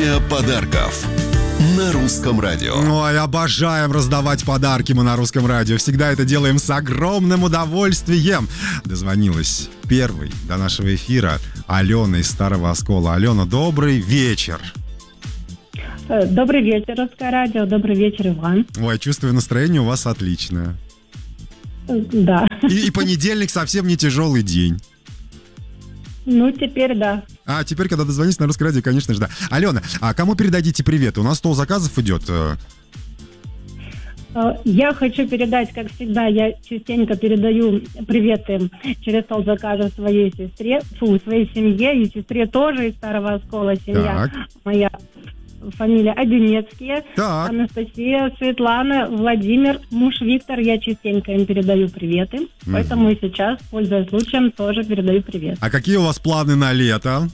Время подарков на Русском радио. Ой, обожаем раздавать подарки мы на Русском радио. Всегда это делаем с огромным удовольствием. Дозвонилась первой до нашего эфира Алена из Старого Оскола. Алена, добрый вечер. Добрый вечер, Русское радио. Добрый вечер, Иван. Ой, чувствую, настроение у вас отличное. Да. И понедельник совсем не тяжелый день. Ну, теперь да. А теперь, когда дозвонитесь на Русское радио, конечно же, да. Алена, а кому передадите привет? У нас стол заказов идет. Я хочу передать, как всегда, я частенько передаю приветы через стол заказов своей сестре, своей семье и сестре тоже из Старого Оскола. Семья Так. моя, фамилия Одинецкие, Так. Анастасия, Светлана, Владимир, муж Виктор. Я частенько им передаю приветы, поэтому и сейчас, пользуясь случаем, тоже передаю привет. А какие у вас планы на лето?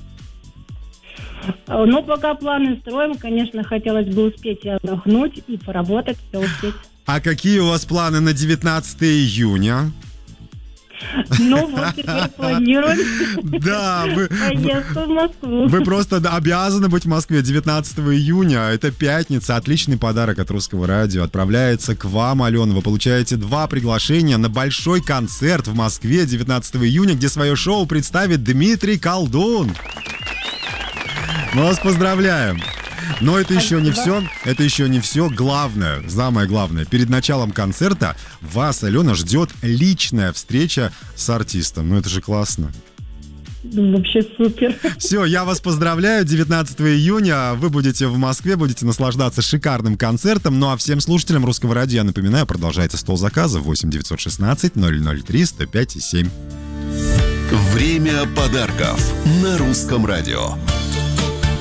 Ну, пока планы строим, конечно, хотелось бы успеть и отдохнуть, и поработать, все успеть. А какие у вас планы на 19 июня? Ну, вот теперь планируем Да, поездку в Москву. вы просто обязаны быть в Москве 19 июня. Это пятница. Отличный подарок от Русского радио отправляется к вам, Алена. Вы получаете 2 приглашения на большой концерт в Москве 19 июня, где свое шоу представит Дмитрий Колдун. Мы вас поздравляем. Но это еще не все. Это еще не все. Главное, самое главное, перед началом концерта вас, Алена, ждет личная встреча с артистом. Ну это же классно. Вообще супер. Все, я вас поздравляю. 19 июня вы будете в Москве, будете наслаждаться шикарным концертом. Ну а всем слушателям Русского радио, я напоминаю, продолжается стол заказа 8 916 003 105 7. Время подарков на Русском радио.